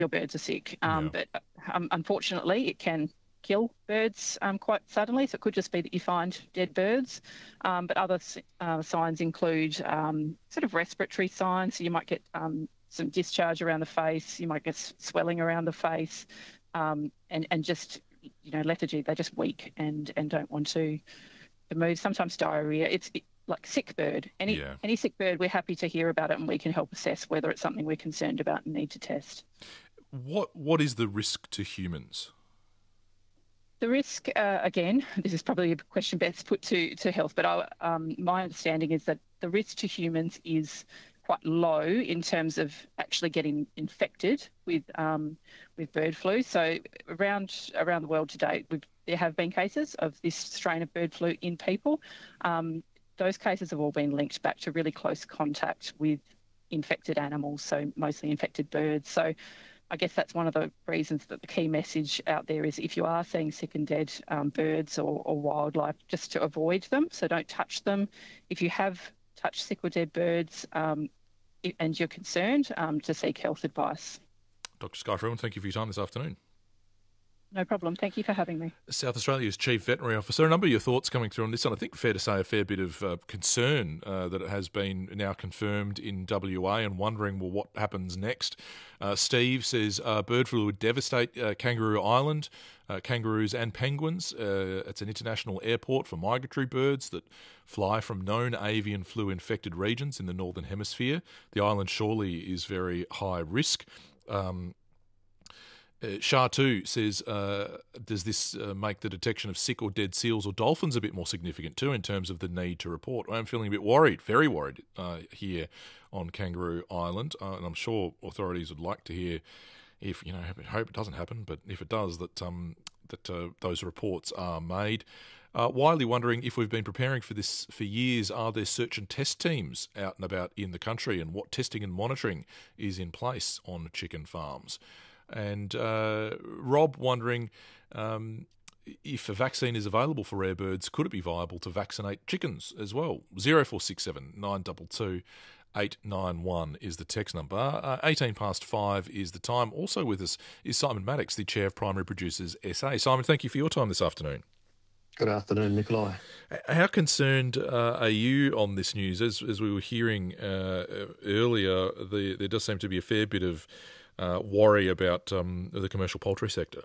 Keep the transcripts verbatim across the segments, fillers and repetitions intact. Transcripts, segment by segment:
your birds are sick. Um, Yeah. but um, unfortunately, it can kill birds um, quite suddenly. So it could just be that you find dead birds. Um, but other uh, signs include um, sort of respiratory signs. So you might get um, some discharge around the face. You might get swelling around the face, um, and and just you know lethargy. They're just weak and and don't want to, to move. Sometimes diarrhea. It's it, like sick bird. Any Yeah. any sick bird, we're happy to hear about it, and we can help assess whether it's something we're concerned about and need to test. What What is the risk to humans? The risk, uh, again, this is probably a question best put to, to health, but I, um, my understanding is that the risk to humans is quite low in terms of actually getting infected with um, with bird flu. So around around the world to date, we've, there have been cases of this strain of bird flu in people. Um, those cases have all been linked back to really close contact with infected animals, so mostly infected birds. So I guess that's one of the reasons that the key message out there is if you are seeing sick and dead um, birds or, or wildlife, just to avoid them. So don't touch them. If you have touched sick or dead birds um, and you're concerned, um, to seek health advice. Doctor Skye Freeman, thank you for your time this afternoon. No problem. Thank you for having me. South Australia's Chief Veterinary Officer. A number of your thoughts coming through on this, and I think fair to say a fair bit of uh, concern uh, that it has been now confirmed in W A and wondering, well, what happens next? Uh, Steve says uh, bird flu would devastate uh, Kangaroo Island, uh, kangaroos and penguins. Uh, it's an international airport for migratory birds that fly from known avian flu-infected regions in the Northern Hemisphere. The island surely is very high risk. Um, Uh, Shah too says, uh, does this uh, make the detection of sick or dead seals or dolphins a bit more significant too in terms of the need to report? I'm feeling a bit worried, very worried uh, here on Kangaroo Island, uh, and I'm sure authorities would like to hear if, you know, I hope it doesn't happen, but if it does, that um, that uh, those reports are made. Uh, widely wondering if we've been preparing for this for years. Are there search and test teams out and about in the country, and what testing and monitoring is in place on chicken farms? And uh, Rob wondering um, if a vaccine is available for rare birds, could it be viable to vaccinate chickens as well? zero four six seven nine two two eight nine one is the text number. Uh, eighteen past five is the time. Also with us is Simon Maddox, the Chair of Primary Producers S A. Simon, thank you for your time this afternoon. Good afternoon, Nikolai. How concerned uh, are you on this news? As, as we were hearing uh, earlier, the, there does seem to be a fair bit of Uh, worry about um, the commercial poultry sector.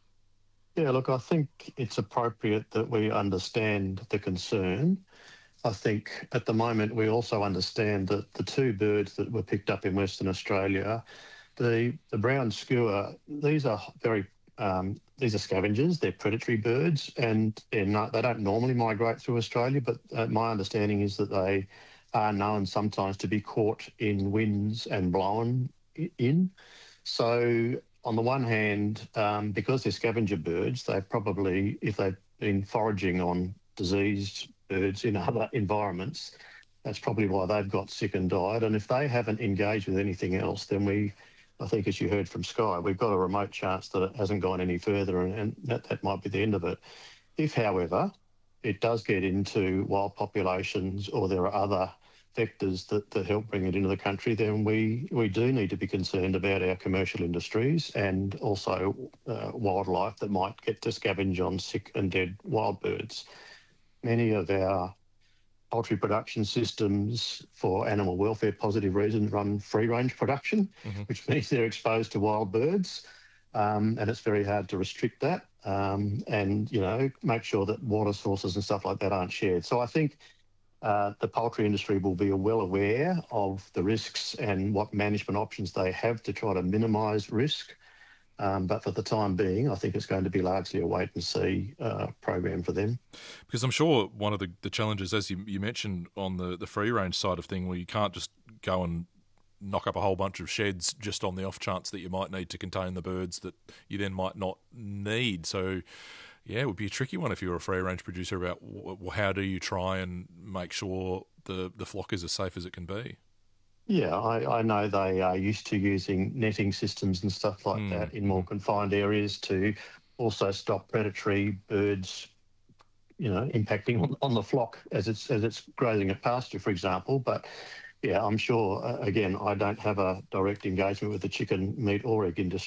Yeah, look, I think it's appropriate that we understand the concern. I think at the moment we also understand that the two birds that were picked up in Western Australia, the the brown skua, these are very um, these are scavengers. They're predatory birds, and they're not, they don't normally migrate through Australia. But uh, my understanding is that they are known sometimes to be caught in winds and blown in. So on the one hand, um, because they're scavenger birds, they probably, if they've been foraging on diseased birds in other environments, that's probably why they've got sick and died. And if they haven't engaged with anything else, then we, I think as you heard from Skye, we've got a remote chance that it hasn't gone any further, and, and that, that might be the end of it. If, however, it does get into wild populations or there are other vectors that, that help bring it into the country, then we, we do need to be concerned about our commercial industries and also uh, wildlife that might get to scavenge on sick and dead wild birds. Many of our poultry production systems, for animal welfare positive reasons, run free-range production, mm-hmm. which means they're exposed to wild birds, um, and it's very hard to restrict that um, and, you know, make sure that water sources and stuff like that aren't shared. So I think Uh, the poultry industry will be well aware of the risks and what management options they have to try to minimise risk. Um, but for the time being, I think it's going to be largely a wait-and-see uh, program for them. Because I'm sure one of the, the challenges, as you, you mentioned on the, the free-range side of thing, where you can't just go and knock up a whole bunch of sheds just on the off chance that you might need to contain the birds that you then might not need. So yeah, it would be a tricky one if you were a free-range producer about well, how do you try and make sure the, the flock is as safe as it can be? Yeah, I, I know they are used to using netting systems and stuff like mm. that in more confined areas to also stop predatory birds, you know, impacting on, on the flock as it's as it's grazing at pasture, for example. But Yeah, I'm sure. Uh, again, I don't have a direct engagement with the chicken, meat, or egg industry.